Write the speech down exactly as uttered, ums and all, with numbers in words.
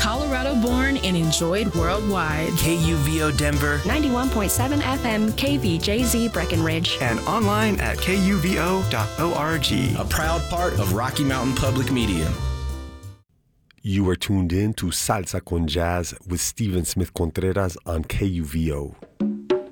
Colorado born and enjoyed worldwide. K U V O Denver, ninety-one point seven F M K V J Z Breckenridge, and online at K U V O dot org. A proud part of Rocky Mountain Public Media. You are tuned in to Salsa con Jazz with Steven Smith Contreras on K U V O.